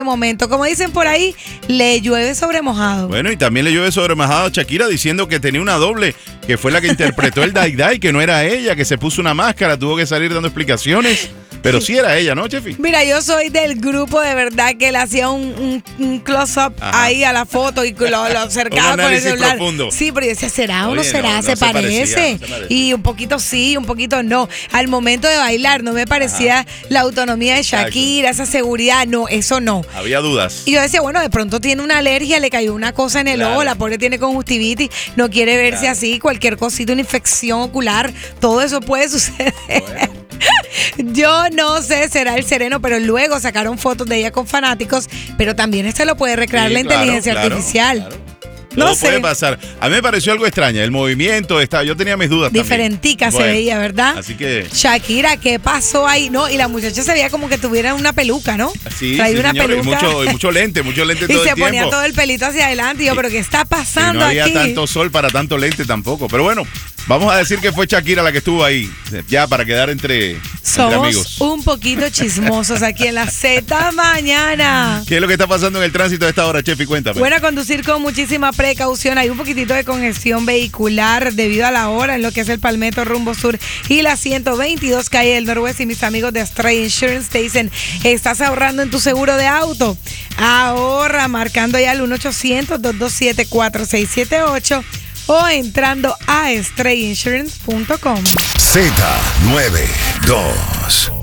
momento, como dicen por ahí, le llueve sobre mojado. Bueno, y también le llueve sobre mojado a Shakira diciendo que tenía una doble, que fue la que interpretó el Dai Dai, que no era ella, que se puso una máscara, tuvo que salir dando explicaciones. Pero sí era ella, ¿no, Chefi? Mira, yo soy del grupo de verdad que le hacía un close-up ahí a la foto y lo acercaba con el celular. Profundo. Sí, pero yo decía, ¿será o no será? No ¿Se parece? Y un poquito sí, un poquito no. Al momento de bailar no me parecía la autonomía de Shakira, esa seguridad, no, eso no. Había dudas. Y yo decía, bueno, de pronto tiene una alergia, le cayó una cosa en el ojo, la pobre tiene conjuntivitis, no quiere verse así, cualquier cosita, una infección ocular, todo eso puede suceder. Bueno. Yo no sé, será el sereno, pero luego sacaron fotos de ella con fanáticos, pero también esto lo puede recrear la inteligencia artificial. Claro. No Todo sé. puede pasar. A mí me pareció algo extraña. El movimiento, yo tenía mis dudas diferentica también. Se veía, ¿verdad? Así que... Shakira, ¿qué pasó ahí? No, y la muchacha se veía como que tuviera una peluca, ¿no? Sí, traía una señor, peluca. y mucho lente todo el tiempo. Y se ponía todo el pelito hacia adelante. Y yo, ¿pero qué está pasando aquí? No había tanto sol para tanto lente tampoco. Pero bueno, vamos a decir que fue Shakira la que estuvo ahí. Ya, para quedar entre amigos. Somos un poquito chismosos aquí en la Z Mañana. ¿Qué es lo que está pasando en el tránsito a esta hora, Chefi? Cuéntame. Bueno, conducir con muchísima precaución. Hay un poquitito de congestión vehicular debido a la hora en lo que es el Palmetto rumbo sur y la 122 calle del Noroeste. Y mis amigos de Stray Insurance te dicen, ¿estás ahorrando en tu seguro de auto? Ahorra marcando ya el 1-800-227-4678 o entrando a strayinsurance.com. Z92.